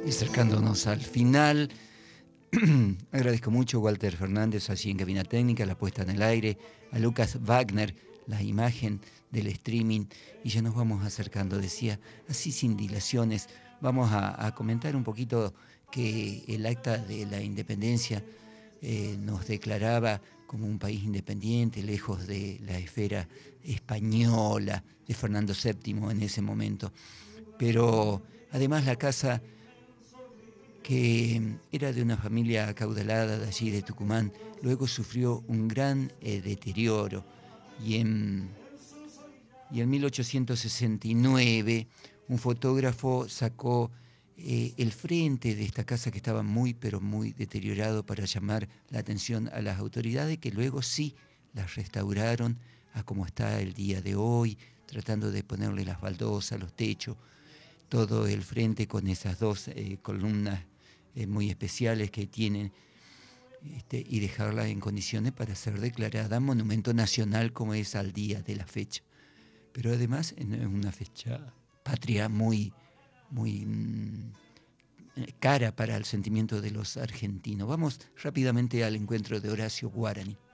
Y acercándonos al final, agradezco mucho a Walter Fernández, allí en Cabina Técnica, la puesta en el aire, a Lucas Wagner, la imagen del streaming, y ya nos vamos acercando, decía, así sin dilaciones, vamos a comentar un poquito que el acta de la independencia nos declaraba como un país independiente, lejos de la esfera española de Fernando VII en ese momento. Pero además la casa, que era de una familia acaudalada de allí de Tucumán, luego sufrió un gran deterioro y en 1869 un fotógrafo sacó el frente de esta casa que estaba muy pero muy deteriorado para llamar la atención a las autoridades, que luego sí las restauraron a como está el día de hoy, tratando de ponerle las baldosas, los techos, todo el frente con esas dos columnas muy especiales que tienen, y dejarla en condiciones para ser declarada monumento nacional como es al día de la fecha. Pero además es una fecha patria muy, muy cara para el sentimiento de los argentinos. Vamos rápidamente al encuentro de Horacio Guarani.